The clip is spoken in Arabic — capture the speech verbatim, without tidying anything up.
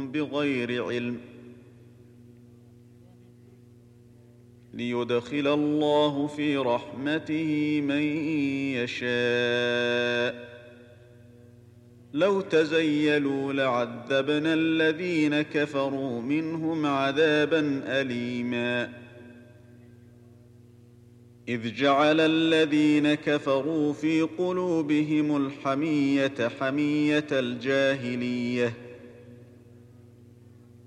بغير علم ليدخل الله في رحمته من يشاء لو تزيلوا لعذبنا الذين كفروا منهم عذابا أليما إذ جعل الذين كفروا في قلوبهم الحمية حمية الجاهلية